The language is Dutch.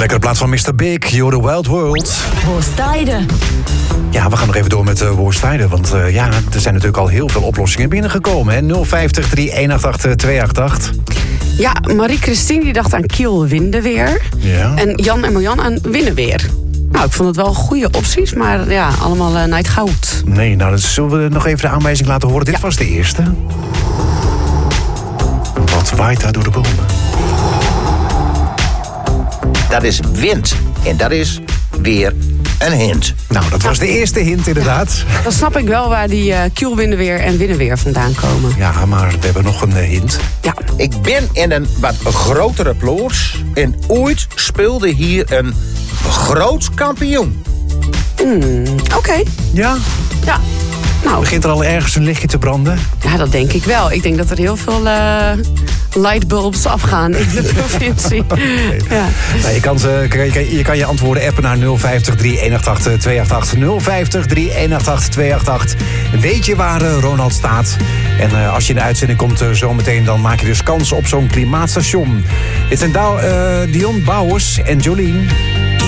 Lekkere plaat van Mr. Big, You're the Wild World. Woestijden. Ja, we gaan nog even door met Woestijden. Want er zijn natuurlijk al heel veel oplossingen binnengekomen. Hè? 050 3188 288. Ja, Marie-Christine die dacht aan Kiel Windeweer. Ja. En Jan en Marjan aan Winneweer. Nou, ik vond het wel goede opties, maar ja, allemaal night goud. Nee, nou, dan zullen we nog even de aanwijzing laten horen. Dit was de eerste. Wat waait daar door de bomen? Dat is wind. En dat is weer een hint. Nou, dat was de eerste hint inderdaad. Dan snap ik wel waar die Kiel Windeweer en Winneweer vandaan komen. Ja, maar we hebben nog een hint. Ja. Ik ben in een wat grotere plots. En ooit speelde hier een groot kampioen. Oké. Ja? Ja. Nou, Begint er al ergens een lichtje te branden? ja, dat denk ik wel. Ik denk dat er heel veel lightbulbs afgaan in de provincie. Ja. Nou, je kan je antwoorden appen naar 050 3188 288. 050 3188 288. Weet je waar Ronald staat? En als je in de uitzending komt zometeen, dan maak je dus kans op zo'n klimaatstation. Dit zijn Dion Bouwers en Jolien.